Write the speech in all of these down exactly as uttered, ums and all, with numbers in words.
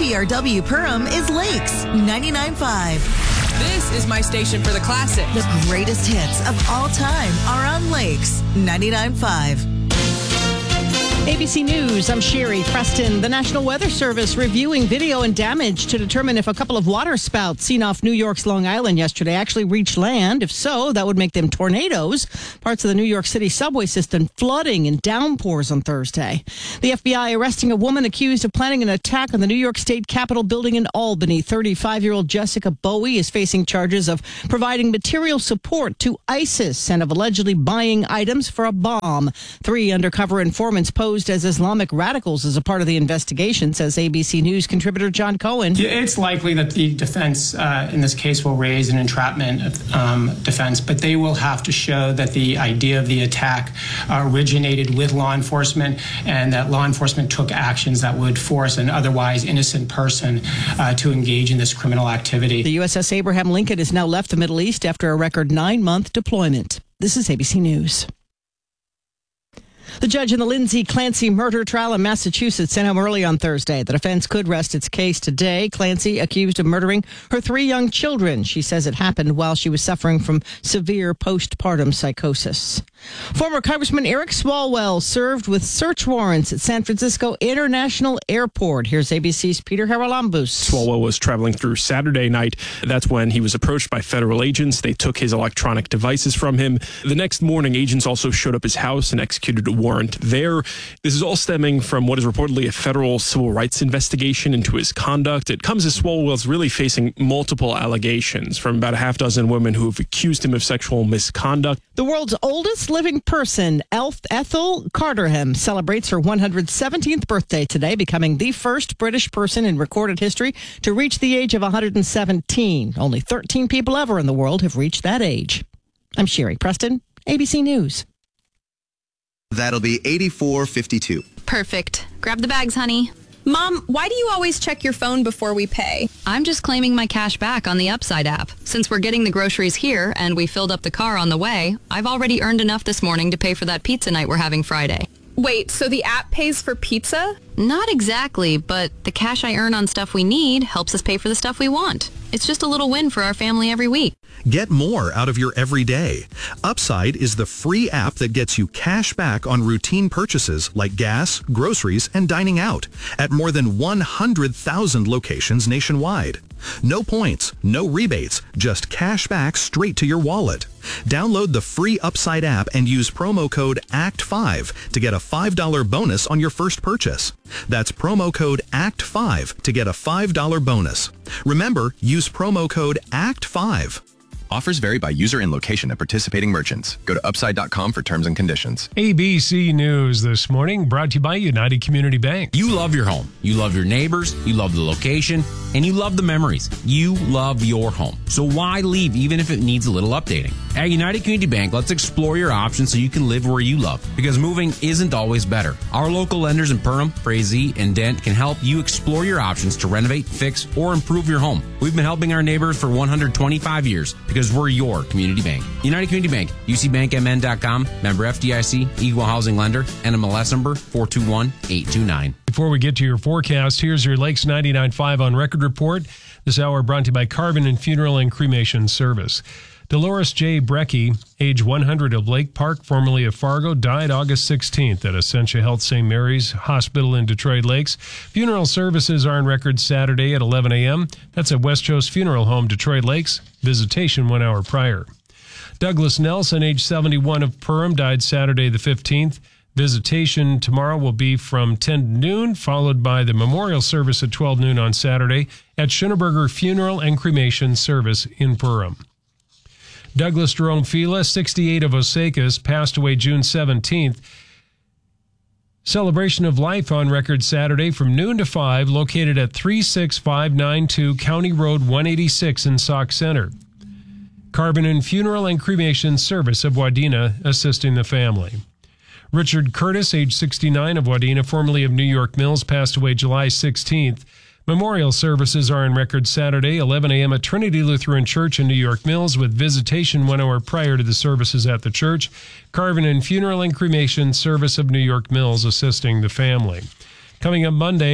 K P R W Perham is Lakes ninety-nine point five. This is my station for the classics. The greatest hits of all time are on Lakes ninety-nine point five. A B C News, I'm Sherry Preston. The National Weather Service reviewing video and damage to determine if a couple of water spouts seen off New York's Long Island yesterday actually reached land. If so, that would make them tornadoes. Parts of the New York City subway system flooding and downpours on Thursday. The F B I arresting a woman accused of planning an attack on the New York State Capitol building in Albany. thirty-five-year-old Jessica Bowie is facing charges of providing material support to ISIS and of allegedly buying items for a bomb. Three undercover informants posed as Islamic radicals as a part of the investigation, says A B C News contributor John Cohen. It's likely that the defense uh, in this case will raise an entrapment um, defense, but they will have to show that the idea of the attack uh, originated with law enforcement and that law enforcement took actions that would force an otherwise innocent person uh, to engage in this criminal activity. The U S S Abraham Lincoln has now left the Middle East after a record nine-month deployment. This is A B C News. The judge in the Lindsay Clancy murder trial in Massachusetts sent home early on Thursday. The defense could rest its case today. Clancy accused of murdering her three young children. She says it happened while she was suffering from severe postpartum psychosis. Former Congressman Eric Swalwell served with search warrants at San Francisco International Airport. Here's A B C's Peter Haralambous. Swalwell was traveling through Saturday night. That's when he was approached by federal agents. They took his electronic devices from him. The next morning, agents also showed up his house and executed a warrant there. This is all stemming from what is reportedly a federal civil rights investigation into his conduct. It comes as Swalwell's really facing multiple allegations from about a half dozen women who have accused him of sexual misconduct. The world's oldest living person, Elf Ethel Carterham, celebrates her one hundred seventeenth birthday today, becoming the first British person in recorded history to reach the age of one hundred seventeen. Only thirteen people ever in the world have reached that age. I'm Sherry Preston, A B C News. That'll be eighty-four fifty-two. Perfect. Grab the bags, honey. Mom, why do you always check your phone before we pay? I'm just claiming my cash back on the Upside app. Since we're getting the groceries here and we filled up the car on the way, I've already earned enough this morning to pay for that pizza night we're having Friday. Wait, so the app pays for pizza? Not exactly, but the cash I earn on stuff we need helps us pay for the stuff we want. It's just a little win for our family every week. Get more out of your everyday. Upside is the free app that gets you cash back on routine purchases like gas, groceries, and dining out at more than one hundred thousand locations nationwide. No points, no rebates, just cash back straight to your wallet. Download the free Upside app and use promo code A C T five to get a five dollars bonus on your first purchase. That's promo code A C T five to get a five dollars bonus. Remember, use promo code A C T five. Offers vary by user and location at participating merchants. Go to upside dot com for terms and conditions. A B C News this morning brought to you by United Community Bank. You love your home. You love your neighbors. You love the location. And you love the memories. You love your home. So why leave even if it needs a little updating? At United Community Bank, let's explore your options so you can live where you love. Because moving isn't always better. Our local lenders in Perham, Frazee, and Dent can help you explore your options to renovate, fix, or improve your home. We've been helping our neighbors for one hundred twenty-five years because we're your community bank. United Community Bank, U C bank M N dot com, member F D I C, equal housing lender, N M L S number four two one eight two nine. Before we get to your forecast, here's your Lakes ninety-nine point five on record report. This hour brought to you by Carbon and Funeral and Cremation Service. Dolores J. Brecky, age one hundred, of Lake Park, formerly of Fargo, died August sixteenth at Essentia Health Saint Mary's Hospital in Detroit Lakes. Funeral services are on record Saturday at eleven a.m. That's at West Coast Funeral Home, Detroit Lakes. Visitation one hour prior. Douglas Nelson, age seventy-one, of Perham, died Saturday the fifteenth. Visitation tomorrow will be from ten to noon, followed by the memorial service at twelve noon on Saturday at Schoenberger Funeral and Cremation Service in Perham. Douglas Jerome Fila, sixty-eight, of Osakis, passed away June seventeenth. Celebration of life on record Saturday from noon to five, located at three six five nine two County Road one eighty-six in Sauk Center. Carbon and Funeral and Cremation Service of Wadena assisting the family. Richard Curtis, age sixty-nine, of Wadena, formerly of New York Mills, passed away July sixteenth. Memorial services are on record Saturday, eleven a.m. at Trinity Lutheran Church in New York Mills, with visitation one hour prior to the services at the church. Carbon and Funeral and Cremation Service of New York Mills assisting the family. Coming up Monday,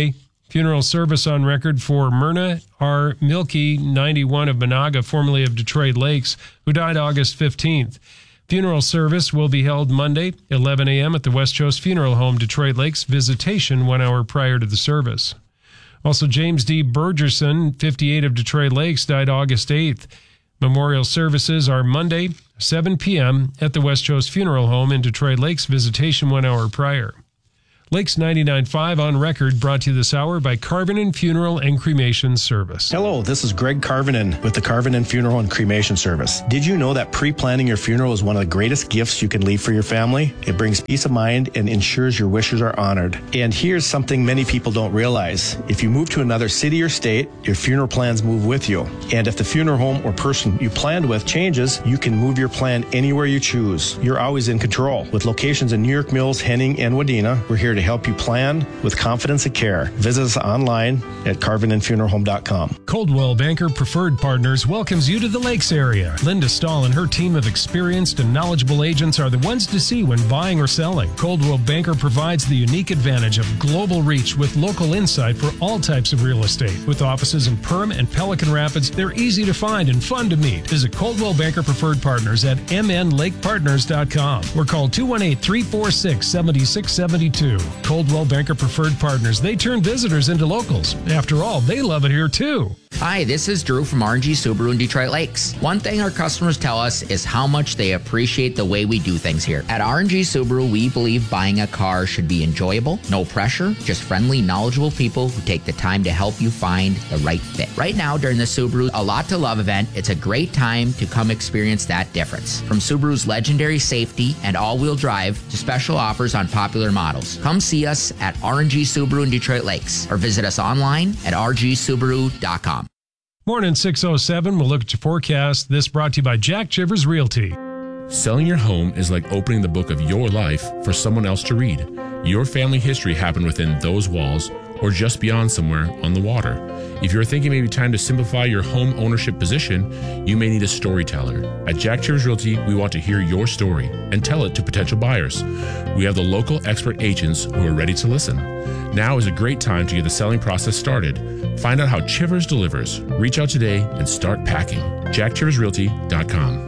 Funeral service on record for Myrna R. Milky, ninety-one, of Monaga, formerly of Detroit Lakes, who died August fifteenth. Funeral service will be held Monday, eleven a.m. at the West Coast Funeral Home, Detroit Lakes. Visitation one hour prior to the service. Also, James D. Burgerson, fifty-eight, of Detroit Lakes, died August eighth. Memorial services are Monday, seven p.m. at the West Coast Funeral Home in Detroit Lakes. Visitation one hour prior. Lakes ninety-nine point five on record, brought to you this hour by Carvinen Funeral and Cremation Service. Hello, this is Greg Carvinen with the Carvinen Funeral and Cremation Service. Did you know that pre-planning your funeral is one of the greatest gifts you can leave for your family? It brings peace of mind and ensures your wishes are honored. And here's something many people don't realize. If you move to another city or state, your funeral plans move with you. And if the funeral home or person you planned with changes, you can move your plan anywhere you choose. You're always in control. With locations in New York Mills, Henning, and Wadena, we're here to help you plan with confidence and care. Visit us online at carvinen funeral home dot com. Coldwell Banker Preferred Partners welcomes you to the Lakes area. Linda Stahl and her team of experienced and knowledgeable agents are the ones to see when buying or selling. Coldwell Banker provides the unique advantage of global reach with local insight for all types of real estate. With offices in Perham and Pelican Rapids, they're easy to find and fun to meet. Visit Coldwell Banker Preferred Partners at m n lake partners dot com or call two one eight, three four six, seven six seven two. Coldwell Banker Preferred Partners. They turn visitors into locals. After all, they love it here too. Hi, this is Drew from R and G Subaru in Detroit Lakes. One thing our customers tell us is how much they appreciate the way we do things here. At R and G Subaru, we believe buying a car should be enjoyable, no pressure, just friendly, knowledgeable people who take the time to help you find the right fit. Right now, during the Subaru A Lot to Love event, it's a great time to come experience that difference. From Subaru's legendary safety and all-wheel drive to special offers on popular models. Come see us at R and G Subaru in Detroit Lakes or visit us online at r g subaru dot com. Morning six oh seven, we'll look at your forecast. This brought to you by Jack Chivers Realty. Selling your home is like opening the book of your life for someone else to read. Your family history happened within those walls or just beyond somewhere on the water. If you're thinking maybe time to simplify your home ownership position, you may need a storyteller. At Jack Chivers Realty, we want to hear your story and tell it to potential buyers. We have the local expert agents who are ready to listen. Now is a great time to get the selling process started. Find out how Chivers delivers. Reach out today and start packing. jack chivers realty dot com.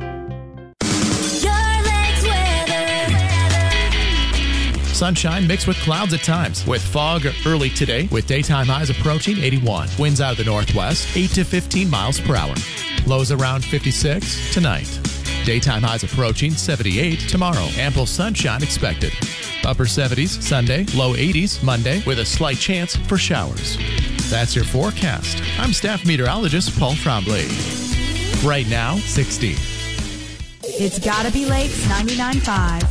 Sunshine mixed with clouds at times, with fog early today, with daytime highs approaching eighty-one. Winds out of the northwest, eight to fifteen miles per hour. Lows around fifty-six tonight. Daytime highs approaching seventy-eight tomorrow. Ample sunshine expected. Upper seventies Sunday, low eighties Monday, with a slight chance for showers. That's your forecast. I'm staff meteorologist Paul Trombley. Right now, sixty. It's gotta be Lakes ninety-nine point five.